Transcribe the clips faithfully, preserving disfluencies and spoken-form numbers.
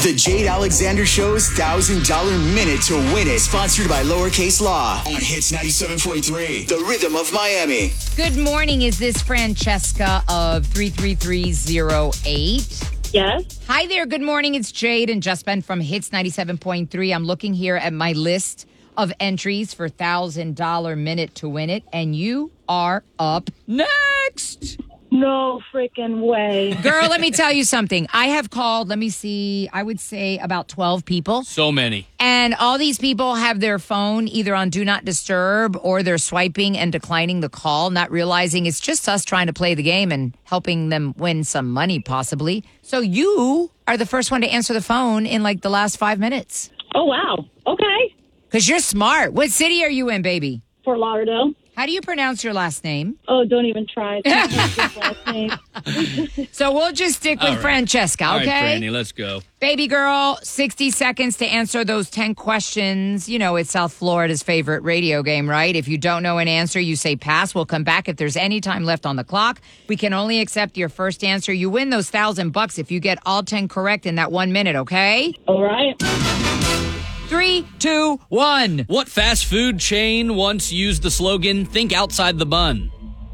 The Jade Alexander Show's one thousand dollars Minute to Win It, sponsored by Lowercase Law on Hits ninety-seven point three, The Rhythm of Miami. Good morning. Is this Francesca of three three three zero eight? Yes. Hi there. Good morning. It's Jade and Just Ben from Hits ninety-seven point three. I'm looking here at my list of entries for one thousand dollars Minute to Win It, and you are up next. No freaking way. Girl, let me tell you something. I have called, let me see, I would say about twelve people. So many. And all these people have their phone either on Do Not Disturb or they're swiping and declining the call, not realizing it's just us trying to play the game and helping them win some money, possibly. So you are the first one to answer the phone in like the last five minutes. Oh, wow. Okay. Because you're smart. What city are you in, baby? Fort Lauderdale. How do you pronounce your last name? Oh, don't even try. It's not my last name. So we'll just stick with All right. Francesca, All okay? right, Franny, let's go. Baby girl, sixty seconds to answer those ten questions. You know, it's South Florida's favorite radio game, right? If you don't know an answer, you say pass. We'll come back if there's any time left on the clock. We can only accept your first answer. You win those thousand bucks if you get all ten correct in that one minute, okay? All right. Three, two, one. What fast food chain once used the slogan, think outside the bun?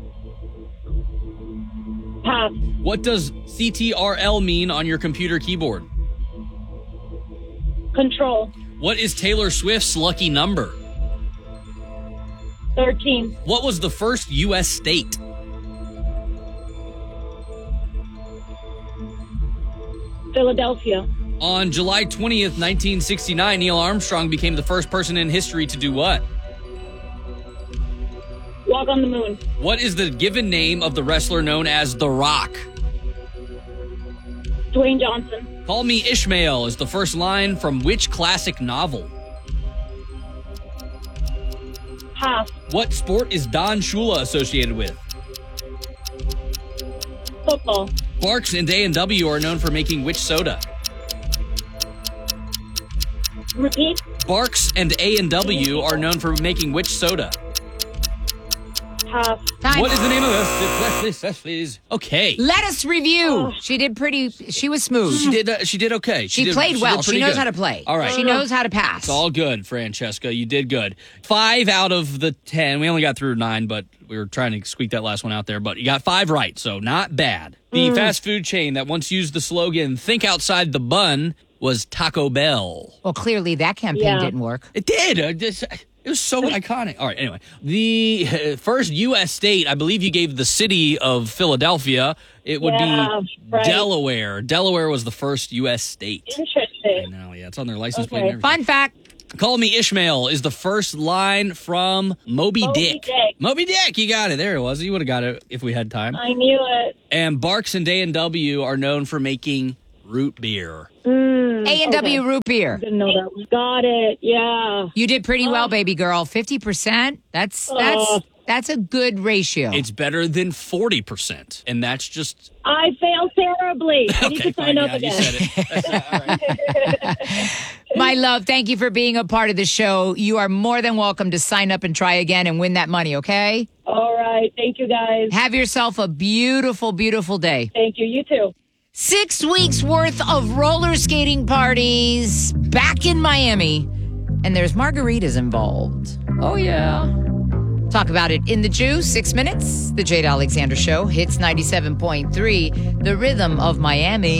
Pass. What does C T R L mean on your computer keyboard? Control. What is Taylor Swift's lucky number? thirteen. What was the first U S state? Philadelphia. On July twentieth, nineteen sixty-nine, Neil Armstrong became the first person in history to do what? Walk on the moon. What is the given name of the wrestler known as The Rock? Dwayne Johnson. Call Me Ishmael is the first line from which classic novel? Pass. What sport is Don Shula associated with? Football. Barks and A and W are known for making which soda? Repeat. Barks and A and W are known for making which soda? Pass. Time. What is the name of this? Please, please. Okay. Let us review. She did pretty, she was smooth. She did. Uh, she did okay. She, did, played she well. did She pretty knows good. how to play. All right. She knows how to pass. It's all good, Francesca. You did good. Five out of the ten. We only got through nine, but we were trying to squeak that last one out there. But you got five right, so not bad. The Mm. fast food chain that once used the slogan "Think outside the bun" was Taco Bell. Well, clearly that campaign Yeah. didn't work. It did. Uh, this- It was so iconic. All right, anyway. The uh, first U S state, I believe you gave the city of Philadelphia. It would Yeah, be right. Delaware. Delaware was the first U S state. I Interesting. know, yeah. It's on their license Okay. plate and everything. Fun fact. Call Me Ishmael is the first line from Moby, Moby Dick. Dick. Moby Dick, you got it. There it was. You would have got it if we had time. I knew it. And Barks and A and W are known for making root beer. Mm, A and W okay. root beer. Didn't know that one. Got it. Yeah. You did pretty well, Oh. baby girl. fifty percent. That's that's Oh. that's a good ratio. It's better than forty percent. And that's just... I failed terribly. I need Okay, to sign fine. up Yeah, you again. said it. That's- all right. My love, thank you for being a part of the show. You are more than welcome to sign up and try again and win that money, okay? All right. Thank you, guys. Have yourself a beautiful, beautiful day. Thank you. You too. Six weeks worth of roller skating parties back in Miami. And there's margaritas involved. Oh, yeah. Talk about it in the Juice, six minutes. The Jade Alexander Show, Hits ninety-seven point three, The Rhythm of Miami.